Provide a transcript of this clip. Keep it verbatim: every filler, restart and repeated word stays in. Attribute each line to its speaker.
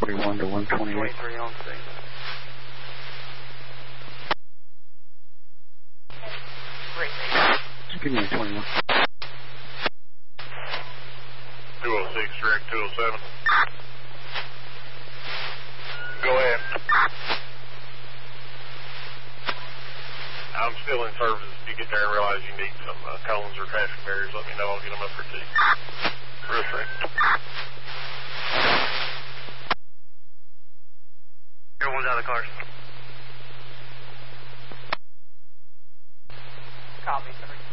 Speaker 1: forty-one to one twenty-eight.
Speaker 2: twenty-three on scene.
Speaker 1: Give me a twenty-one.
Speaker 3: two oh six, direct two oh seven. Go ahead. I'm still in service. If you get there and realize you need some uh, cones or traffic barriers, let me know. I'll get them up for two. Real straight.
Speaker 2: Everyone's out of the cars.
Speaker 4: Copy, sir.